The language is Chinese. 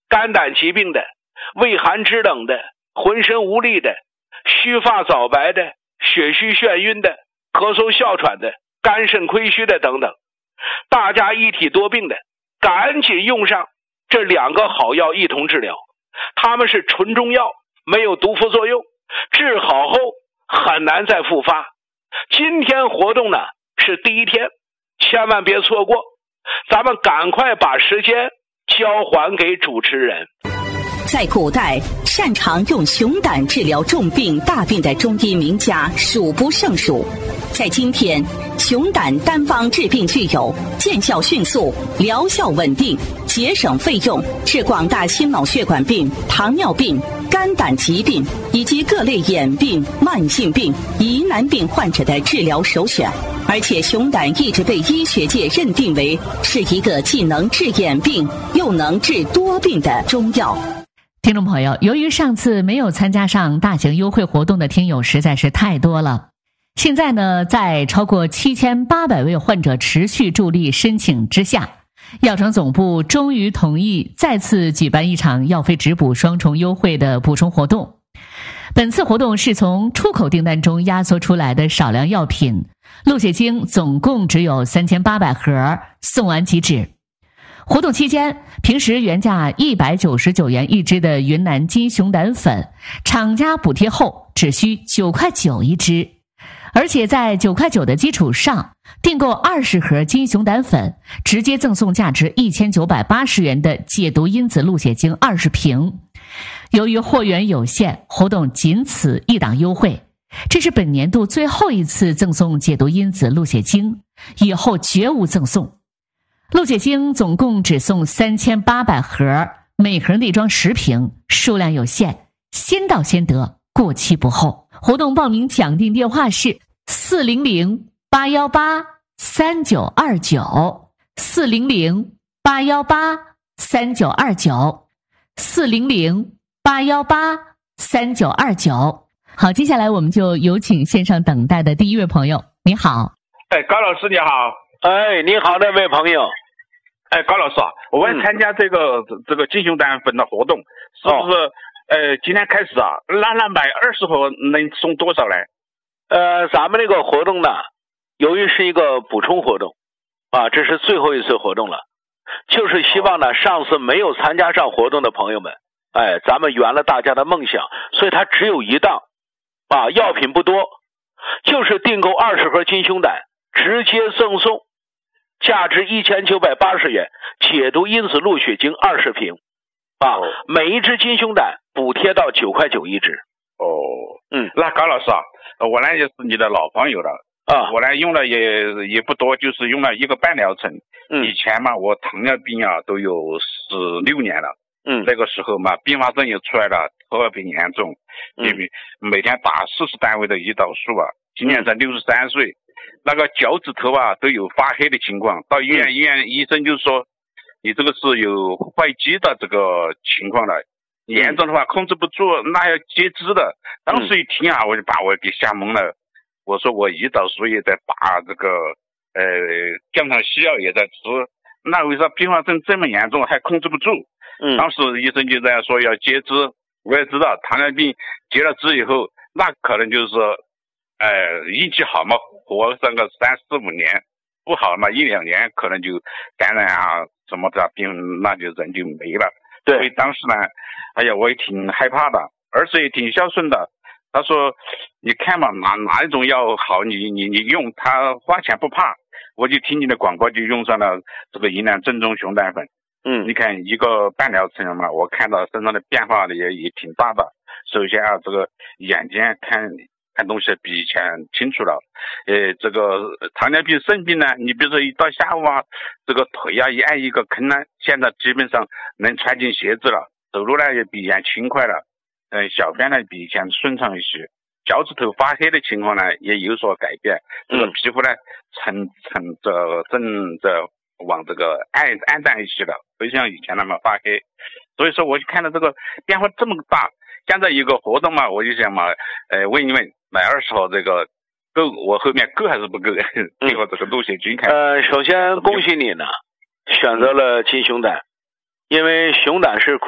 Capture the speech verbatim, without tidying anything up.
肝胆疾病的、畏寒肢冷的、浑身无力的、须发早白的、血虚眩晕的、咳嗽哮喘的、肝肾亏虚的等等，大家一体多病的，赶紧用上这两个好药一同治疗。它们是纯中药，没有毒副作用，治好后很难再复发。今天活动呢是第一天，千万别错过，咱们赶快把时间交还给主持人。 在古代，擅长用熊胆治疗重病大病的中医名家数不胜数。在今天，熊胆单方治病具有见效迅速、疗效稳定、节省费用，是广大心脑血管病、糖尿病、肝胆疾病以及各类眼病、慢性病、疑难病患者的治疗首选。而且熊胆一直被医学界认定为是一个既能治眼病又能治多病的中药。 听众朋友，由于上次没有参加上大型优惠活动的听友实在是太多了，现在呢，在超过七千八百位患者持续助力申请之下，药城总部终于同意再次举办一场药费直补双重优惠的补充活动。本次活动是从出口订单中压缩出来的少量药品，鹿血精总共只有三千八百盒，送完即止。活动期间，平时原价一百九十九元一支的云南金熊胆粉，厂家补贴后只需九块九一支，而且在九块九的基础上，订购二十盒金熊胆粉，直接赠送价值一千九百八十元的解毒因子鹿血精二十瓶。由于货源有限，活动仅此一档优惠，这是本年度最后一次赠送解毒因子鹿血精，以后绝无赠送。鹿血精总共只送三千八百盒，每盒内装十瓶，数量有限，先到先得，过期不候。活动报名抢订电话是四零零八一八三九二九，四零零八一八三九二九，四零零八一八三九二九。好，接下来我们就有请线上等待的第一位朋友。你好。 哎，高老师你好。 哎，你好，那位朋友。 哎，高老师啊，我要参加这个、嗯、这个金熊胆粉的活动，是不是、哦、呃今天开始啊，那那买二十盒能送多少呢？ 呃，咱们这个活动呢，由于是一个补充活动啊，这是最后一次活动了，就是希望呢，上次没有参加上活动的朋友们，哎，咱们圆了大家的梦想，所以它只有一档啊，药品不多，就是订购二十盒金熊胆，直接赠送价值一千九百八十元解毒因子鹿血精二十瓶啊、哦，每一只金熊胆补贴到九块九一只。 哦， 嗯， 那高老师啊，我呢也是你的老朋友了啊，我呢用了也也不多，就是用了一个半疗程。嗯，以前嘛，我糖尿病啊都有十六年了。嗯，那个时候嘛，并发症也出来了，特别严重，因为每天打四十单位的胰岛素啊。今年才六十三岁。那个脚趾头啊都有发黑的情况，到医院、嗯、医院医生就说你这个是有坏肌的这个情况了，严重的话控制不住，那要截肢的。当时一听啊，我就把我给吓懵了。我说我胰岛素也在打，这个呃降糖西药也在吃，那为啥并发症这么严重还控制不住？嗯，当时医生就这样说要截肢。我也知道糖尿病截了肢以后，那可能就是说呃，运气好嘛，活上个三四五年；不好嘛，一两年可能就感染啊什么的病，那就人就没了。对，所以当时呢，哎呀，我也挺害怕的，儿子也挺孝顺的。他说：“你看嘛，哪哪一种药好，你你你用，他花钱不怕。”我就听你的广播，就用上了这个云南正宗熊胆粉。嗯，你看一个半疗程嘛，我看到身上的变化也也挺大的。首先啊，这个眼睛看。看东西比以前清楚了，呃，这个糖尿病肾病呢，你比如说一到下午啊，这个腿啊一按一个坑呢，现在基本上能穿进鞋子了，走路呢也比以前轻快了，嗯、呃，小便呢比以前顺畅一些，脚趾头发黑的情况呢也有所改变，这个皮肤呢呈呈着正着往这个暗暗淡一些了，不像以前那么发黑，所以说我就看到这个变化这么大。现在有个活动嘛，我就想嘛，呃，问一问，买二十号这个够，我后面够还是不够？结果这个鹿血精看。 呃，首先恭喜你呢，选择了金熊胆，因为熊胆是